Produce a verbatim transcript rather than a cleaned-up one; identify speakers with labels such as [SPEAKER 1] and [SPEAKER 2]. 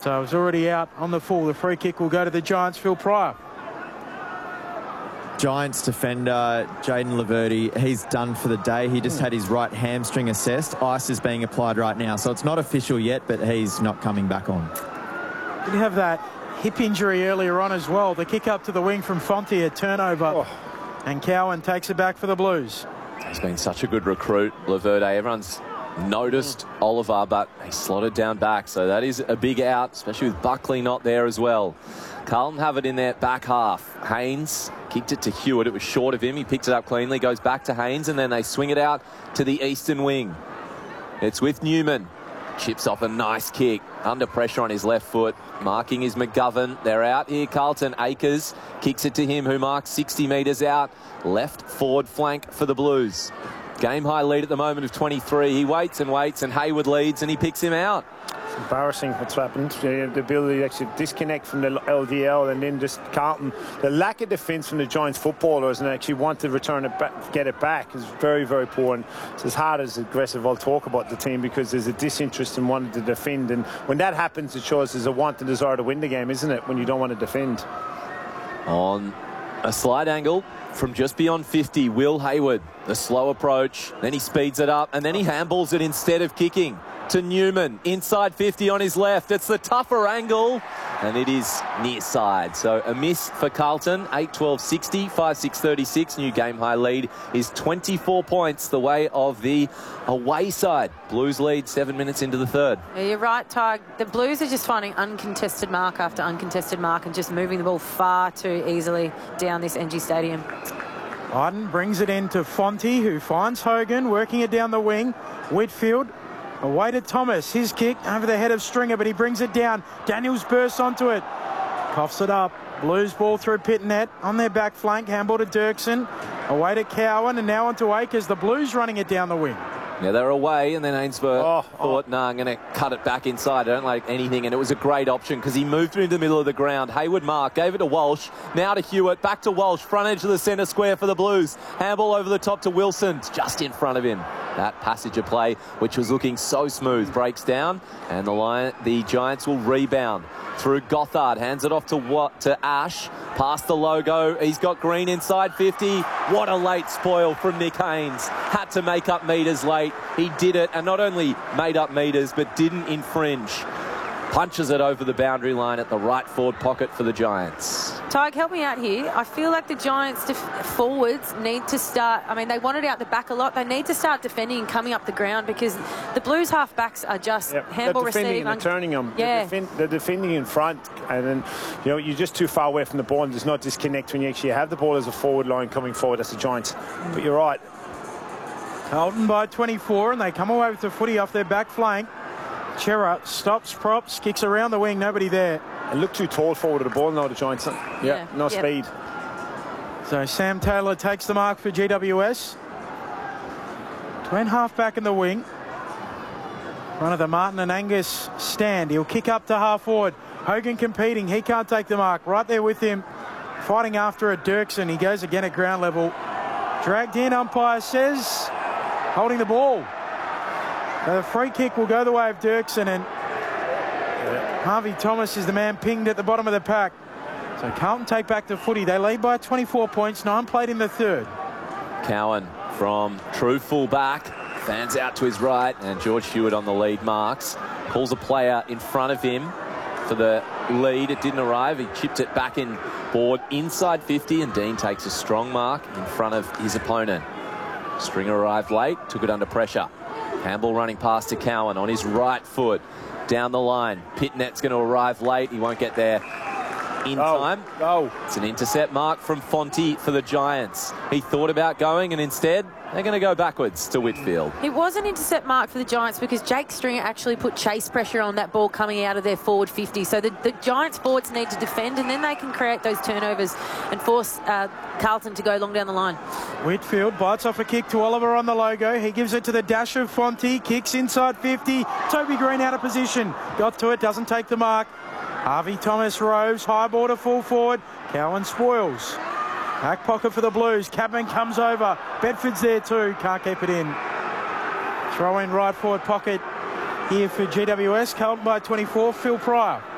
[SPEAKER 1] So it's already out on the full. The free kick will go to the Giants. Phil Pryor.
[SPEAKER 2] Giants defender Jayden Laverde, he's done for the day. He just had his right hamstring assessed. Ice is being applied right now, so it's not official yet, but he's not coming back on.
[SPEAKER 1] Did you have that hip injury earlier on as well? The kick up to the wing from Fonte, a turnover. Oh. And Cowan takes it back for the Blues.
[SPEAKER 3] He's been such a good recruit, Laverde. Everyone's noticed Oliver, but he slotted down back, so that is a big out, especially with Buckley not there as well. Carlton have it in their back half. Haynes kicked it to Hewitt. It was short of him. He picks it up cleanly, goes back to Haynes, and then they swing it out to the eastern wing. It's with Newman. Chips off a nice kick. Under pressure on his left foot. Marking is McGovern. They're out here. Carlton. Akers kicks it to him, who marks sixty metres out. Left forward flank for the Blues. Game high lead at the moment of twenty-three. He waits and waits, and Hayward leads, and he picks him out.
[SPEAKER 4] It's embarrassing what's happened. The ability to actually disconnect from the L D L, and then just Carlton. The lack of defence from the Giants footballers and actually want to return it back, get it back, is very, very poor. And it's as hard as aggressive I'll talk about the team, because there's a disinterest in wanting to defend. And when that happens, it shows there's a want and desire to win the game, isn't it, when you don't want to defend.
[SPEAKER 3] On a slight angle from just beyond fifty, Will Hayward, the slow approach, then he speeds it up, and then he handballs it instead of kicking to Newman, inside fifty on his left. It's the tougher angle, and it is near side. So a miss for Carlton, eight twelve sixty, five six thirty-six. New game high lead is twenty-four points the way of the away side. Blues lead seven minutes into the third.
[SPEAKER 5] Yeah, you're right, Tig. The Blues are just finding uncontested mark after uncontested mark and just moving the ball far too easily down this N G Stadium.
[SPEAKER 1] Arden brings it in to Fonte, who finds Hogan, working it down the wing. Whitfield away to Thomas. His kick over the head of Stringer, but he brings it down. Daniels bursts onto it. Coughs it up. Blues ball through Pitnet on their back flank. Handball to Dirksen. Away to Cowan, and now onto Akers. The Blues running it down the wing.
[SPEAKER 3] Yeah, they're away, and then Ainsworth
[SPEAKER 4] oh,
[SPEAKER 3] thought, oh. nah, I'm going to cut it back inside. I don't like anything, and it was a great option because he moved through the middle of the ground. Hayward mark, gave it to Walsh, now to Hewitt, back to Walsh, front edge of the centre square for the Blues. Handball over the top to Wilson, just in front of him. That passage of play, which was looking so smooth, breaks down, and the Lion, the Giants will rebound through Gothard. Hands it off to what to Ash, past the logo. He's got Green inside fifty. What a late spoil from Nick Haynes. Had to make up metres late. He did it, and not only made up metres, but didn't infringe. Punches it over the boundary line at the right forward pocket for the Giants.
[SPEAKER 5] Tig, help me out here. I feel like the Giants forwards need to start, I mean, they want it out the back a lot. They need to start defending and coming up the ground, because the Blues half-backs are just yep. handball receiving.
[SPEAKER 4] They're defending and turning them.
[SPEAKER 5] Yeah.
[SPEAKER 4] They're, defend, they're defending in front, and then, you know, you're just too far away from the ball, and there's not disconnect when you actually have the ball as a forward line coming forward. That's the Giants. But you're right.
[SPEAKER 1] Carlton by twenty-four, and they come away with the footy off their back flank. Chera stops, props, kicks around the wing, nobody there.
[SPEAKER 4] And look too tall forward of the ball now, the Giants. Yeah, yeah. no yep. speed.
[SPEAKER 1] So Sam Taylor takes the mark for G W S. Twin half back in the wing. One of the Martin and Angus stand. He'll kick up to half forward. Hogan competing. He can't take the mark. Right there with him. Fighting after it, Dirksen. He goes again at ground level. Dragged in, umpire says. Holding the ball. So the free kick will go the way of Dirksen, and Harvey Thomas is the man pinged at the bottom of the pack. So Carlton take back the footy. They lead by twenty-four points, nine played in the third.
[SPEAKER 3] Cowan from true full back, fans out to his right, and George Hewitt on the lead marks. Calls a player in front of him for the lead. It didn't arrive. He chipped it back in board inside fifty, and Dean takes a strong mark in front of his opponent. Stringer arrived late, took it under pressure. Campbell running past to Cowan on his right foot. Down the line. Pitnet's going to arrive late. He won't get there in
[SPEAKER 4] oh,
[SPEAKER 3] time.
[SPEAKER 4] Oh.
[SPEAKER 3] It's an intercept mark from Fonte for the Giants. He thought about going, and instead they're going to go backwards to Whitfield.
[SPEAKER 5] It was an intercept mark for the Giants because Jake Stringer actually put chase pressure on that ball coming out of their forward fifty. So the, the Giants forwards need to defend, and then they can create those turnovers and force uh, Carlton to go long down the line.
[SPEAKER 1] Whitfield bites off a kick to Oliver on the logo. He gives it to the dash of Fonte. Kicks inside fifty. Toby Green out of position. Got to it, doesn't take the mark. Harvey Thomas roves. High ball to full forward. Cowan spoils. Back pocket for the Blues. Cabman comes over. Bedford's there too. Can't keep it in. Throw in right forward pocket here for G W S. Carlton by twenty-four. Phil Pryor.